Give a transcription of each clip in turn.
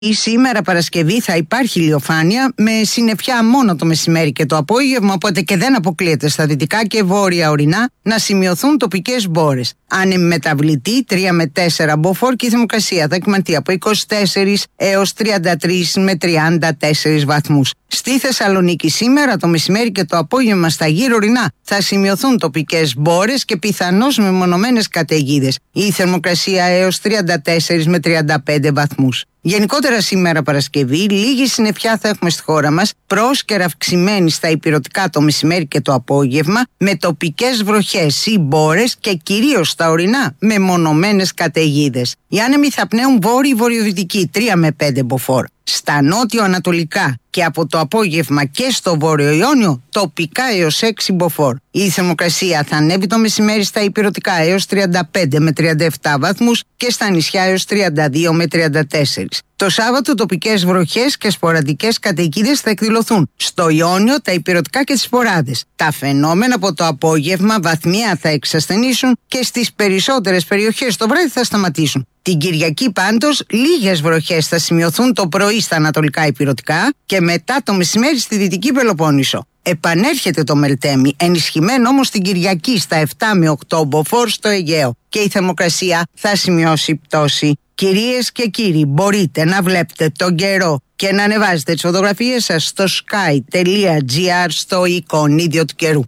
Σήμερα Παρασκευή θα υπάρχει ηλιοφάνεια με συννεφιά μόνο το μεσημέρι και το απόγευμα, οπότε και δεν αποκλείεται στα δυτικά και βόρεια ορεινά να σημειωθούν τοπικές μπόρες. Άνεμη μεταβλητή 3 με 4 μποφόρ και η θερμοκρασία θα εκμανθεί από 24 έως 33 με 34 βαθμούς. Στη Θεσσαλονίκη σήμερα το μεσημέρι και το απόγευμα στα γύρω ορεινά θα σημειωθούν τοπικές μπόρες και πιθανώς μεμονωμένες καταιγίδες. Η θερμοκρασία έως 34 με 35 βαθμούς. Γενικότερα σήμερα Παρασκευή, λίγη συννεφιά θα έχουμε στη χώρα μας, πρόσκαιρα αυξημένη στα ηπειρωτικά το μεσημέρι και το απόγευμα, με τοπικές βροχές ή μπόρες και κυρίως στα ορεινά με μονομένες καταιγίδες. Οι άνεμοι θα πνέουν βόρειο-βορειοδυτική 3 με 5 μποφόρ. Στα νότιο-ανατολικά και από το απόγευμα και στο βόρειο Ιόνιο τοπικά έως 6 μποφόρ. Η θερμοκρασία θα ανέβει το μεσημέρι στα ηπειρωτικά έως 35 με 37 βαθμούς και στα νησιά έως 32 με 34. Το Σάββατο τοπικές βροχές και σποραδικές καταιγίδες θα εκδηλωθούν στο Ιόνιο, τα ηπειρωτικά και τις σποράδες. Τα φαινόμενα από το απόγευμα βαθμία θα εξασθενήσουν και στις περισσότερες περιοχές το βράδυ θα σταματήσουν. Την Κυριακή πάντως λίγες βροχές θα σημειωθούν το πρωί στα ανατολικά ηπειρωτικά και μετά το μεσημέρι στη Δυτική Πελοπόννησο. Επανέρχεται το Μελτέμι, ενισχυμένο όμως την Κυριακή στα 7 με 8 μποφόρ στο Αιγαίο και η θερμοκρασία θα σημειώσει πτώση. Κυρίες και κύριοι, μπορείτε να βλέπετε τον καιρό και να ανεβάζετε τις φωτογραφίες σας στο sky.gr στο εικονίδιο του καιρού.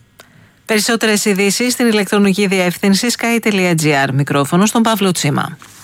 Περισσότερες ειδήσεις στην ηλεκτρονική διεύθυνση sky.gr. Μικρόφωνο στον Παύλο Τσίμα.